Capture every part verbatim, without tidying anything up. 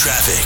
traffic.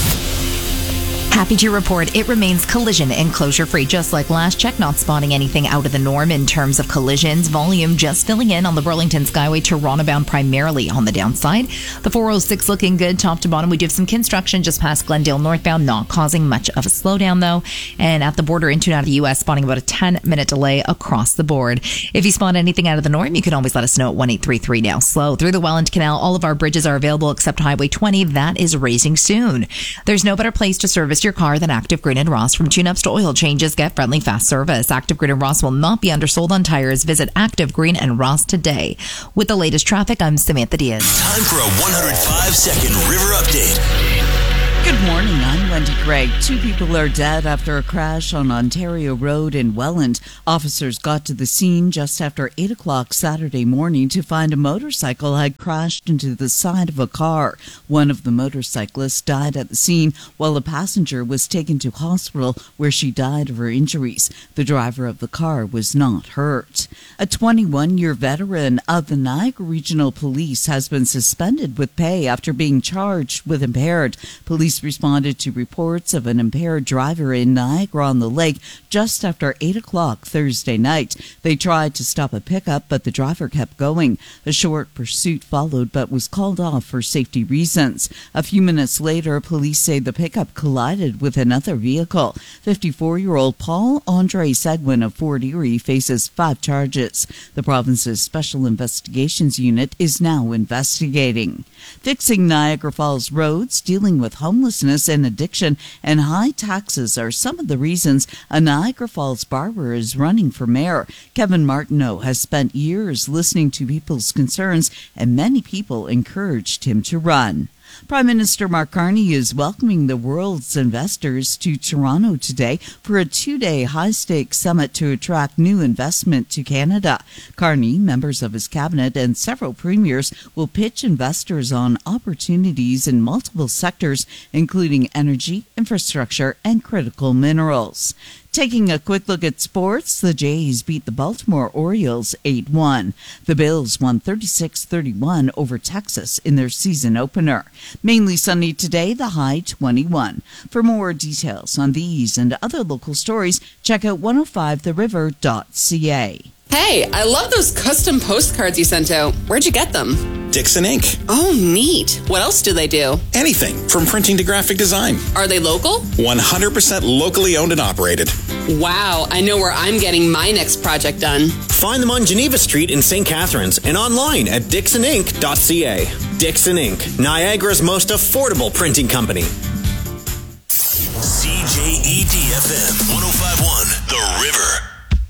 Happy to report it remains collision and closure free. Just like last check, not spotting anything out of the norm in terms of collisions. Volume just filling in on the Burlington Skyway, Toronto bound primarily on the downside. The four oh six looking good top to bottom. We do have some construction just past Glendale northbound, not causing much of a slowdown though. And at the border into and out of the U S, spotting about a ten minute delay across the board. If you spot anything out of the norm, you can always let us know at one eight three three now. Slow through the Welland Canal. All of our bridges are available except Highway twenty. That is raising soon. There's no better place to service your car than Active Green and Ross. From tune-ups to oil changes, get friendly fast service. Active Green and Ross will not be undersold on tires. Visit Active Green and Ross today. With the latest traffic, I'm Samantha Diaz. Time for a one hundred five second River Update. Good morning, I'm Wendy Gregg. Two people are dead after a crash on Ontario Road in Welland. Officers got to the scene just after eight o'clock Saturday morning to find a motorcycle had crashed into the side of a car. One of the motorcyclists died at the scene while a passenger was taken to hospital where she died of her injuries. The driver of the car was not hurt. A twenty-one-year veteran of the Niagara Regional Police has been suspended with pay after being charged with impaired. Police responded to reports of an impaired driver in Niagara-on-the-Lake just after eight o'clock Thursday night. They tried to stop a pickup, but the driver kept going. A short pursuit followed, but was called off for safety reasons. A few minutes later, police say the pickup collided with another vehicle. fifty-four-year-old Paul Andre Seguin of Fort Erie faces five charges. The province's Special Investigations Unit is now investigating. Fixing Niagara Falls roads, dealing with homelessness and addiction, and high taxes are some of the reasons a Niagara Falls barber is running for mayor. Kevin Martineau has spent years listening to people's concerns, and many people encouraged him to run. Prime Minister Mark Carney is welcoming the world's investors to Toronto today for a two-day high-stakes summit to attract new investment to Canada. Carney, members of his cabinet, and several premiers will pitch investors on opportunities in multiple sectors, including energy, infrastructure, and critical minerals. Taking a quick look at sports, the Jays beat the Baltimore Orioles eight one. The Bills won thirty-six thirty-one over Texas in their season opener. Mainly sunny today, the high twenty-one. For more details on these and other local stories, check out one oh five the river dot c a. Hey, I love those custom postcards you sent out. Where'd you get them? Dixon Ink. Oh, neat. What else do they do? Anything from printing to graphic design. Are they local? one hundred percent locally owned and operated. Wow, I know where I'm getting my next project done. Find them on Geneva Street in Saint Catharines and online at dixon ink dot c a. Dixon Ink, Niagara's most affordable printing company. C J E D F M one oh five point one, The River.